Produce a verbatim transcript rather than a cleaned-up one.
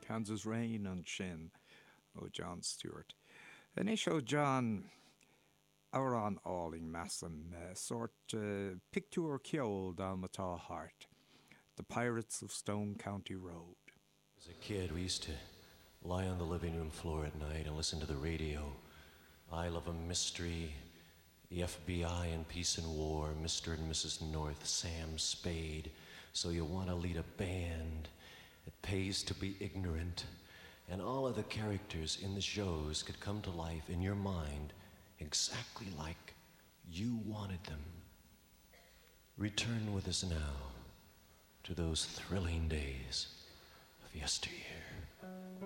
Kansas Rain an sin ó John Stewart. An é seo John our an áling massam uh, sort uh, picture ceol down Matá Heart, The Pirates of Stone County Road. As a kid, we used to lie on the living room floor at night and listen to the radio. I Love a Mystery, the F B I in Peace and War, Mister and Missus North, Sam Spade. So you want to lead a band. It pays to be ignorant. And all of the characters in the shows could come to life in your mind exactly like you wanted them. Return with us now to those thrilling days of yesteryear.